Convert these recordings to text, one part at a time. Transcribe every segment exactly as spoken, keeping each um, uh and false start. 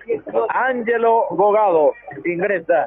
Ángelo Bogado ingresa.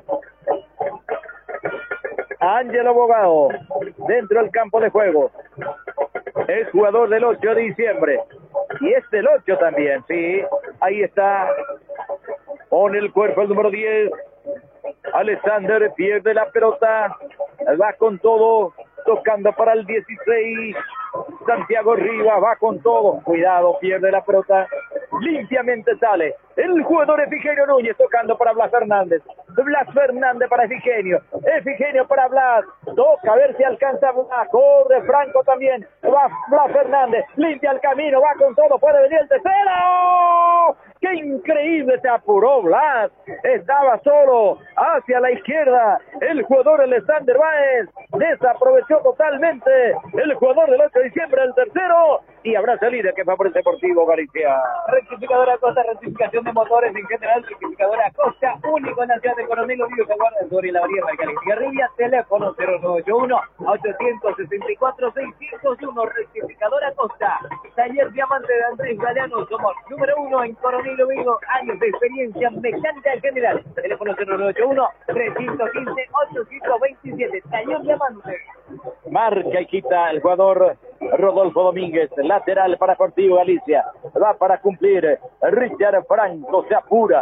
Ángelo Bogado dentro del campo de juego. Es jugador del ocho de diciembre. Y es del ocho también, sí. Ahí está. Pone el cuerpo el número diez. Alexander pierde la pelota. Va con todo. Tocando para el dieciséis. Santiago Rivas va con todo. Cuidado, pierde la pelota. Limpiamente sale el jugador Efigenio Núñez tocando para Blas Fernández. Blas Fernández para Efigenio. Efigenio para Blas. Toca a ver si alcanza Blas. Corre Franco también. Va Blas Fernández. Limpia el camino. Va con todo. Puede venir el tercero. ¡Qué increíble! Se apuró Blas. Estaba solo hacia la izquierda. El jugador Alexander Báez desaprovechó totalmente. El jugador del ocho de diciembre, el tercero. Y habrá salida que favorece Deportivo Galicia. Rectificadora Costa, rectificación de motores en general. Rectificadora Costa, único en la ciudad de Coronel Oviedo, se guarda sobre la variedad de Galicia. Teléfono cero nueve ocho uno, ocho seis cuatro, seis cero uno. Rectificadora Costa. Taller Diamante de Andrés Galeano. Somos número uno en Coronel Oviedo. Años de experiencia mecánica en general. Teléfono cero nueve ocho uno, tres uno cinco, ocho cinco dos siete. Taller Diamante. Marca y quita el jugador Rodolfo Domínguez, lateral para Deportivo Galicia. Va para cumplir Richard Franco, se apura.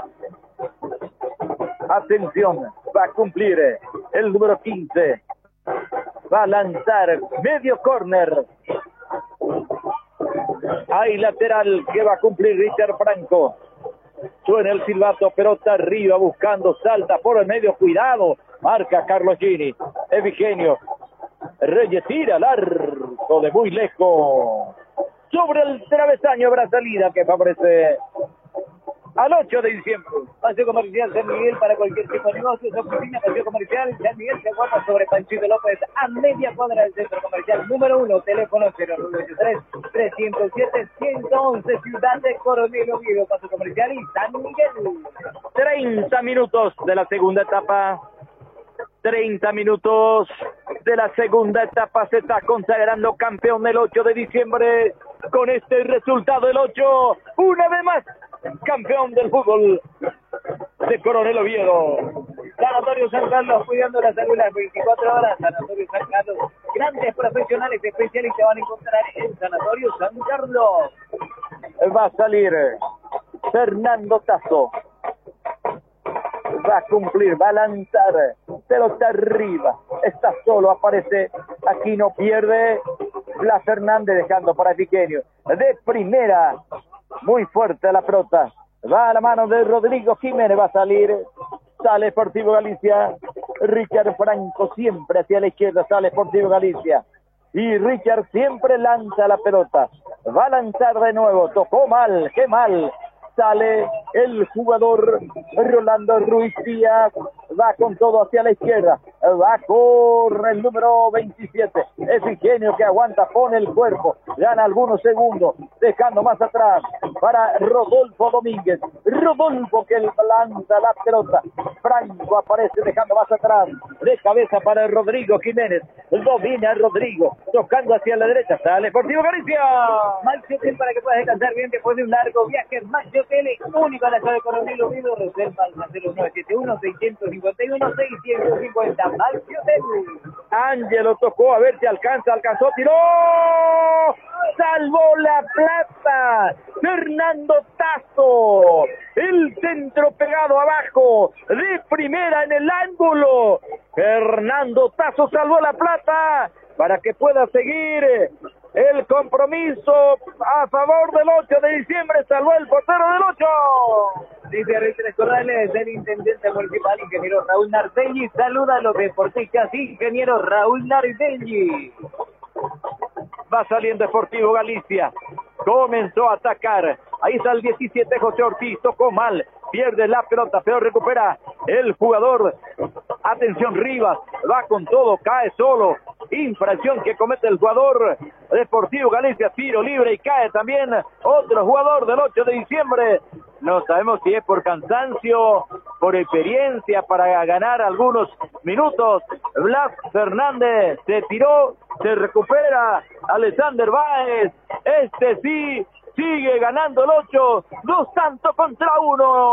Atención, va a cumplir el número quince. Va a lanzar medio córner. Hay lateral que va a cumplir Richard Franco. Suena el silbato, pelota arriba buscando, salta por el medio, cuidado. Marca Carlos Gini. Efigenio Reyes tira largo de muy lejos. Sobre el travesaño habrá salida que favorece al ocho de diciembre. Paseo Comercial San Miguel para cualquier tipo de negocio. Oficina Paseo Comercial San Miguel se encuentra sobre Panchito López a media cuadra del centro comercial. Número uno, teléfono cero nueve ocho tres, tres cero siete, uno uno uno. Ciudad de Coronel Oviedo, Paseo Comercial y San Miguel. treinta minutos de la segunda etapa. treinta minutos de la segunda etapa. Se está consagrando campeón del ocho de diciembre. Con este resultado el ocho, una vez más, campeón del fútbol de Coronel Oviedo. Sanatorio San Carlos, cuidando la salud las veinticuatro horas. Sanatorio San Carlos, grandes profesionales especialistas van a encontrar en Sanatorio San Carlos. Va a salir Fernando Tazo. Va a cumplir, va a lanzar, pelota arriba, está solo, aparece, aquí no pierde, Blas Fernández dejando para Efigenio, de primera, muy fuerte la pelota, va a la mano de Rodrigo Jiménez, va a salir, sale Deportivo Galicia, Richard Franco siempre hacia la izquierda, sale Deportivo Galicia, y Richard siempre lanza la pelota, va a lanzar de nuevo, tocó mal, qué mal, sale el jugador Rolando Ruiz Díaz, va con todo hacia la izquierda, va corre el número veintisiete, Efigenio que aguanta, pone el cuerpo, gana algunos segundos, dejando más atrás para Rodolfo Domínguez, Rodolfo que lanza la pelota, Franco aparece dejando más atrás, de cabeza para Rodrigo Jiménez, domina Rodrigo, tocando hacia la derecha, sale Deportivo Galicia. Max Hotel para que puedas descansar bien después de un largo viaje. Max Hotel, único en la ciudad de Coronel Oviedo. Reserva al cero nueve siete uno, seis cinco uno, seis cinco cero. Max Hotel. Ángelo tocó, a ver si alcanza, alcanzó, tiró, salvó la plata, Fernando Tazo, el centro pegado abajo, de primera en el ángulo, Fernando Tazo salvó la plata, para que pueda seguir el compromiso a favor del ocho de diciembre, salvó el portero del ocho. Dice Richard Corrales, el intendente municipal, ingeniero Raúl Nardelli, saluda a los deportistas, ingeniero Raúl Nardelli. Va saliendo Deportivo Galicia, comenzó a atacar, ahí está el diecisiete José Ortiz, tocó mal, pierde la pelota, pero recupera el jugador, atención Rivas, va con todo, cae solo, infracción que comete el jugador Deportivo Galicia, tiro libre y cae también otro jugador del ocho de diciembre, no sabemos si es por cansancio, por experiencia, para ganar algunos minutos. Blas Fernández se tiró, se recupera Alexander Báez, este sí sigue ganando el ocho, dos tantos contra uno.